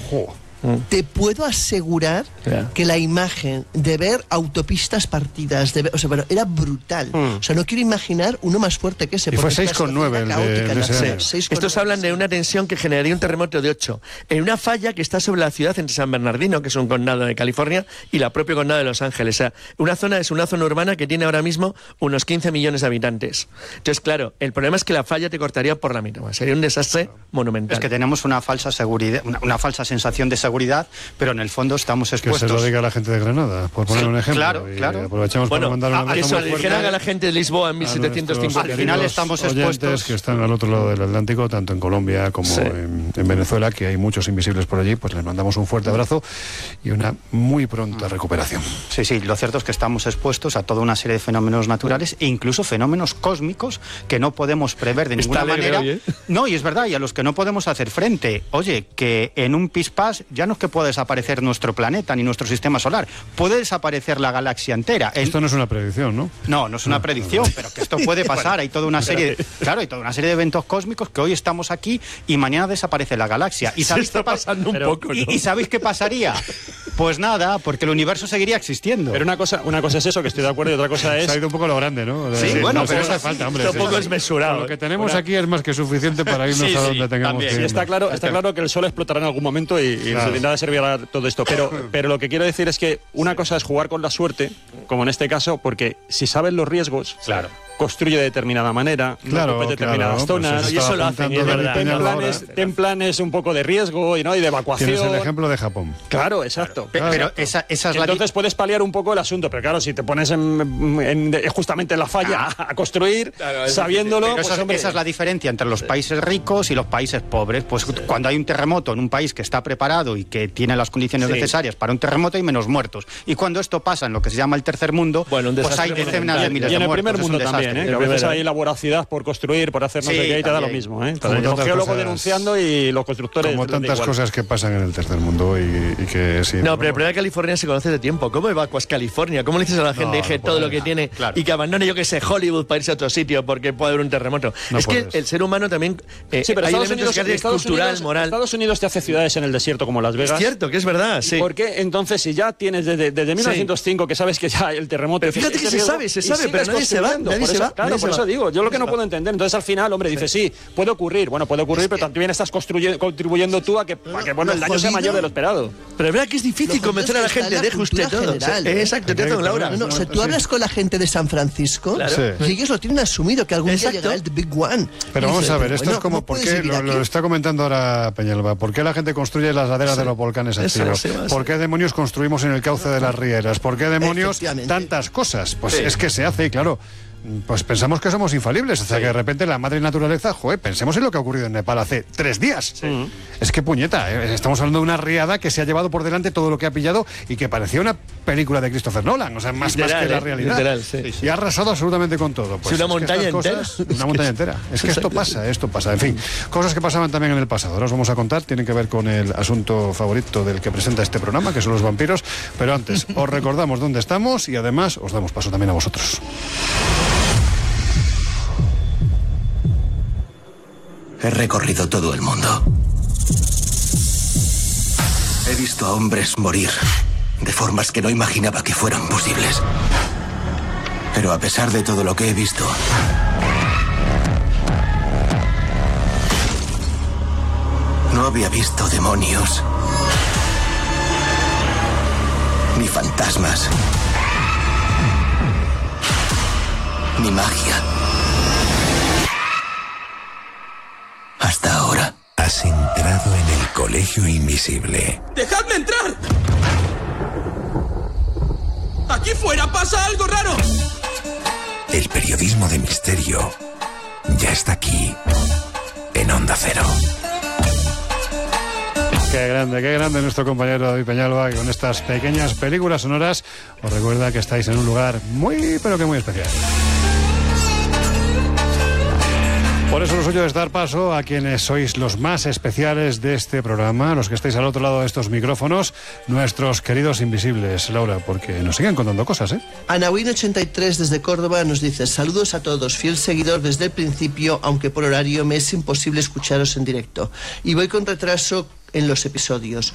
te puedo asegurar que la imagen de ver autopistas partidas, era brutal. O sea, no quiero imaginar uno más fuerte que ese. Y fue 6,9 Estos hablan de una tensión que generaría un terremoto de 8 en una falla que está sobre la ciudad entre San Bernardino, que es un condado de California, y la propia condado de Los Ángeles. O sea, es una zona urbana que tiene ahora mismo unos 15 millones de habitantes. Entonces, claro, el problema es que la falla te cortaría por la mitad. Sería un desastre monumental. Es que tenemos una falsa seguridad, una falsa sensación de seguridad, pero en el fondo estamos expuestos. Que se lo diga a la gente de Granada, por poner un ejemplo. Claro. Aprovechamos para mandar una que eso le dijeran a la gente de Lisboa en 1750. Al final estamos expuestos. Que están al otro lado del Atlántico, tanto en Colombia como en Venezuela, que hay muchos invisibles por allí, pues les mandamos un fuerte abrazo y una muy pronta recuperación. Sí, lo cierto es que estamos expuestos a toda una serie de fenómenos naturales e incluso fenómenos cósmicos que no podemos prever de ninguna manera. Hoy, ¿eh? No, y es verdad, y a los que no podemos hacer frente. Oye, que en un pispás ya no es que pueda desaparecer nuestro planeta ni nuestro sistema solar, puede desaparecer la galaxia entera. Esto no es una predicción, ¿no? No es una predicción, pero que esto puede pasar. Hay toda una serie de eventos cósmicos que hoy estamos aquí y mañana desaparece la galaxia. ¿Y sabéis qué pasando un poco, ¿no? ¿Y sabéis qué pasaría? Pues nada, porque el universo seguiría existiendo. Pero una cosa es eso, que estoy de acuerdo, y otra cosa es... Se ha ido un poco a lo grande, ¿no? Sí, bueno, pero eso hace falta, hombre. Tampoco es mesurado. Lo que tenemos aquí es más que suficiente para irnos a donde tengamos que ir. Sí, está claro que el sol explotará en algún momento y de nada servirá todo esto. Pero lo que quiero decir es que una cosa es jugar con la suerte, como en este caso, porque si sabes los riesgos, construye de determinada manera, no ocupe determinadas zonas, pues y eso lo hacen, es verdad. Ten planes un poco de riesgo y de evacuación. Tienes el ejemplo de Japón. Claro, exacto. Pero esa es entonces puedes paliar un poco el asunto, pero claro, si te pones justamente en la falla a construir, sabiéndolo... Pero esa es la diferencia entre los países ricos y los países pobres. Pues cuando hay un terremoto en un país que está preparado y que tiene las condiciones necesarias para un terremoto, hay menos muertos. Y cuando esto pasa en lo que se llama el tercer mundo, pues hay decenas de miles de muertos. Y en el primer mundo también, que a veces hay la voracidad por construir, por hacer no sé qué, y te da lo mismo. Los geólogos denunciando y los constructores... Como tantas cosas que pasan en el tercer mundo y que sí... No, pero el problema de California se conoce de tiempo. ¿Cómo evacuas California? ¿Cómo le dices a la gente que todo lo que tiene y que abandone, yo que sé, Hollywood para irse a otro sitio porque puede haber un terremoto? Es que el ser humano también... pero hay elementos que cultural, moral... Estados Unidos te hace ciudades en el desierto como Las Vegas. Es cierto, que es verdad, sí. ¿Por qué entonces, si ya tienes desde 1905 que sabes que ya el terremoto... Pero fíjate que se sabe, pero nadie se va. Claro, por eso digo, yo lo que no puedo entender. Entonces al final, hombre, dice, sí, puede ocurrir, pero también estás contribuyendo tú a que el daño sea mayor de lo esperado. Pero es verdad que es difícil convencer a la gente, deje usted todo. Exacto, te con Laura. O sea, tú hablas con la gente de San Francisco y ellos lo tienen asumido, que algún día llegará el Big One. Pero vamos a ver, esto es como, ¿por qué lo está comentando ahora Peñalba? ¿Por qué la gente construye las laderas de los volcanes activos? ¿Por qué demonios construimos en el cauce de las rieras? ¿Por qué demonios tantas cosas? Pues es que se hace, y claro, pues pensamos que somos infalibles, hasta que de repente la madre naturaleza, pensemos en lo que ha ocurrido en Nepal hace 3 días. Es que puñeta, estamos hablando de una riada que se ha llevado por delante todo lo que ha pillado y que parecía una película de Christopher Nolan, o sea, más que la realidad. Literal, y ha arrasado absolutamente con todo. Pues una montaña entera. Una montaña entera. Es que esto pasa. En fin, cosas que pasaban también en el pasado. Ahora os vamos a contar, tienen que ver con el asunto favorito del que presenta este programa, que son los vampiros. Pero antes, os recordamos dónde estamos y además os damos paso también a vosotros. He recorrido todo el mundo. He visto a hombres morir de formas que no imaginaba que fueran posibles. Pero a pesar de todo lo que he visto, no había visto demonios, ni fantasmas, ni magia. Hasta ahora. Has entrado en el colegio invisible. ¡Dejadme entrar! ¡Aquí fuera pasa algo raro! El periodismo de misterio ya está aquí, en Onda Cero. Qué grande nuestro compañero David Peñalba, que con estas pequeñas películas sonoras os recuerda que estáis en un lugar muy, pero que muy especial. Por eso lo suyo es dar paso a quienes sois los más especiales de este programa, los que estáis al otro lado de estos micrófonos, nuestros queridos invisibles, Laura, porque nos siguen contando cosas, ¿eh? Anawin83 desde Córdoba nos dice: saludos a todos, fiel seguidor desde el principio, aunque por horario me es imposible escucharos en directo. Y voy con retraso en los episodios.